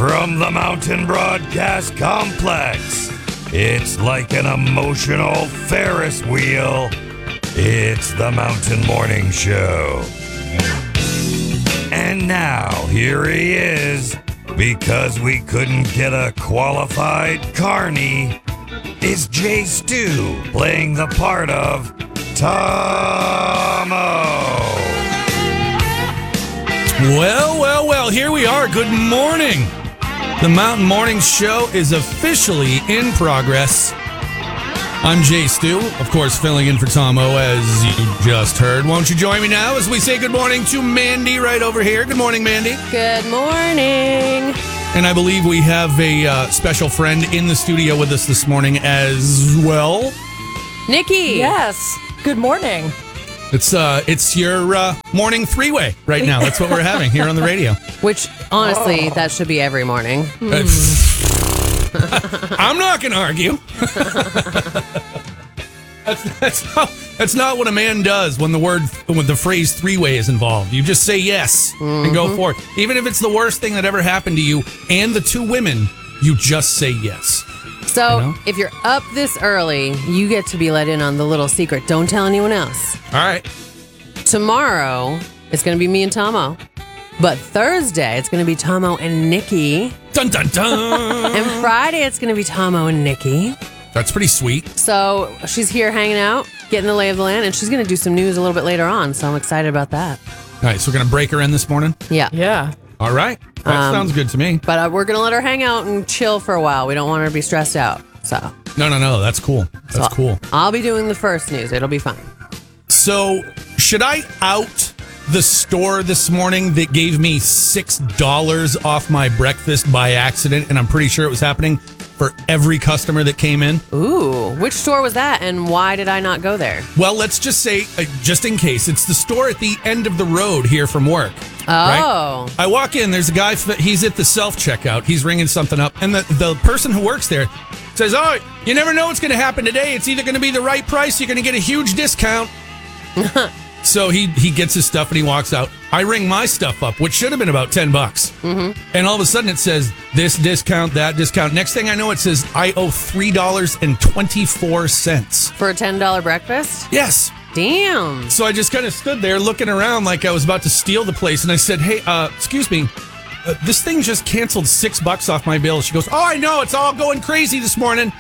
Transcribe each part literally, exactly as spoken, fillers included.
from the Mountain Broadcast Complex, it's like an emotional Ferris wheel. It's the Mountain Morning Show. And now, here he is. Because we couldn't get a qualified carny, it's Jay Stu playing the part of Tomo. Well, well, well, here we are. Good morning. The Mountain Morning Show is officially in progress. I'm Jay Stu, of course, filling in for Tomo, as you just heard. Won't you join me now as we say good morning to Mandy right over here? Good morning, Mandy. Good morning. And I believe we have a uh, special friend in the studio with us this morning as well. Nikki. Yes. Good morning. It's uh, it's your uh, morning three-way right now. That's what we're having here on the radio. Which, honestly, oh. that should be every morning. Mm. I'm not going to argue. that's, that's, not, that's not what a man does when the word, when the phrase three-way is involved. You just say yes mm-hmm. and go for it. Even if it's the worst thing that ever happened to you and the two women, you just say yes. So, you know? If you're up this early, you get to be let in on the little secret. Don't tell anyone else. All right. Tomorrow, it's going to be me and Tomo. But Thursday, it's going to be Tomo and Nikki. Dun, dun, dun. And Friday, it's going to be Tomo and Nikki. That's pretty sweet. So she's here hanging out, getting the lay of the land, and she's going to do some news a little bit later on. So I'm excited about that. All right, so we're going to break her in this morning? Yeah. Yeah. All right. That um, sounds good to me. But uh, we're going to let her hang out and chill for a while. We don't want her to be stressed out. So. No, no, no. That's cool. That's so cool. I'll be doing the first news. It'll be fun. So should I out the store this morning that gave me six dollars off my breakfast by accident, and I'm pretty sure it was happening for every customer that came in? Ooh, which store was that, and why did I not go there? Well, let's just say, uh, just in case, it's the store at the end of the road here from work. Oh. Right? I walk in, there's a guy, he's at the self-checkout, he's ringing something up, and the, the person who works there says, oh, you never know what's going to happen today. It's either going to be the right price, you're going to get a huge discount. So he he gets his stuff and he walks out. I ring my stuff up, which should have been about ten bucks. Mm-hmm. And all of a sudden it says this discount, that discount. Next thing I know, it says I owe three dollars and twenty-four cents. For a ten dollars breakfast? Yes. Damn. So I just kind of stood there looking around like I was about to steal the place. And I said, hey, uh, excuse me, uh, this thing just canceled six bucks off my bill. She goes, oh, I know. It's all going crazy this morning.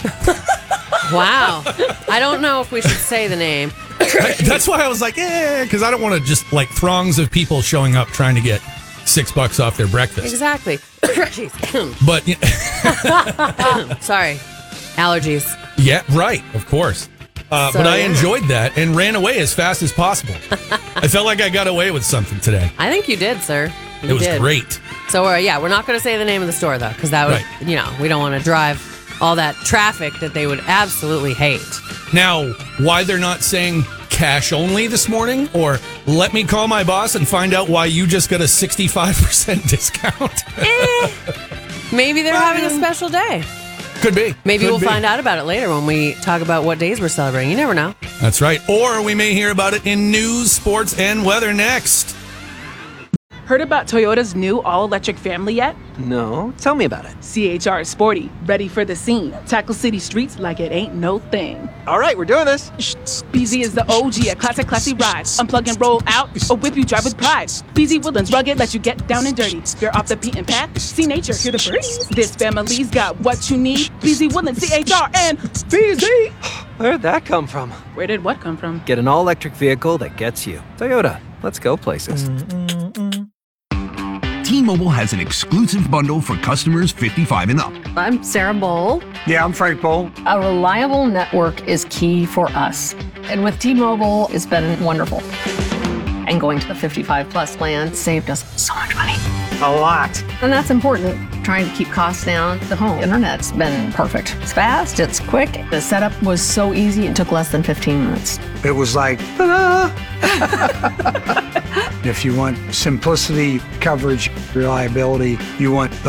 Wow. I don't know if we should say the name. I, that's why I was like, eh, because I don't want to just like throngs of people showing up trying to get six bucks off their breakfast. Exactly. But sorry, allergies. Yeah, right. Of course. Uh, so, but I yeah. enjoyed that and ran away as fast as possible. I felt like I got away with something today. I think you did, sir. You it was did. great. So uh, yeah, we're not going to say the name of the store though, because that would, right. you know, we don't want to drive all that traffic that they would absolutely hate. Now, why they're not saying cash only this morning, or let me call my boss and find out why you just got a sixty-five percent discount? eh, maybe they're well, having a special day. Could be. Maybe Could we'll be. find out about it later when we talk about what days we're celebrating. You never know. That's right. Or we may hear about it in news, sports, and weather next. Heard about Toyota's new all-electric family yet? No, tell me about it. C H R is sporty, ready for the scene. Tackle city streets like it ain't no thing. All right, we're doing this. B Z is the O G, a classic, classy ride. Unplug and roll out, or whip you drive with pride. B Z Woodlands rugged, let you get down and dirty. You're off the beaten path, see nature, hear the birds. This family's got what you need. B Z Woodlands, C H R, and B Z. Where'd that come from? Where did what come from? Get an all-electric vehicle that gets you. Toyota, let's go places. T-Mobile has an exclusive bundle for customers fifty-five and up. I'm Sarah Bowl. Yeah, I'm Frank Bowl. A reliable network is key for us. And with T-Mobile, it's been wonderful. And going to the fifty-five plus plan saved us so much money. A lot. And that's important. Trying to keep costs down. The home internet's been perfect. It's fast, it's quick. The setup was so easy, it took less than fifteen minutes. It was like, ta-da! If you want simplicity, coverage, reliability, you want the